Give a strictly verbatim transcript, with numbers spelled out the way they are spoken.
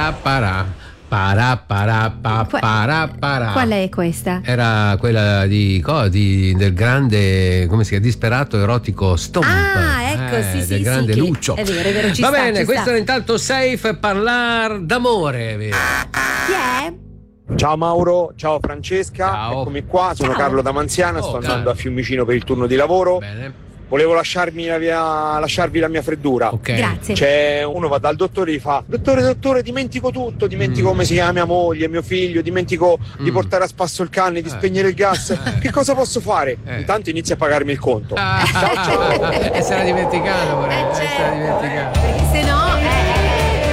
para para para para pa, Qua- para para. Qual è questa? Era quella di, co- di del grande, come si chiama, disperato erotico Stomp. Ah, ecco, Eh, sì, sì, del sì, grande che- Lucio. è vero, è vero, ci Va sta, bene, ci questo sta. era intanto Safe Parlar d'amore, vero? Chi è? Ciao Mauro, ciao Francesca, Ciao. eccomi qua, sono Ciao. Carlo da Manziana, Oh, sto Carlo. andando a Fiumicino per il turno di lavoro. Bene. Volevo lasciarmi la mia, lasciarvi la mia freddura. Ok. Grazie. C'è uno va dal dottore e gli fa: dottore, dottore, dimentico tutto, dimentico Mm. come si chiama mia moglie, mio figlio, dimentico di Mm. portare a spasso il cane, di Eh. spegnere il gas. Eh. Che cosa posso fare? Eh. Intanto inizia a pagarmi il conto. Ah, Ciao, ciao. e se l'ha dimenticato, Eh, vorrei. E se l'ha certo, dimenticato. perché se no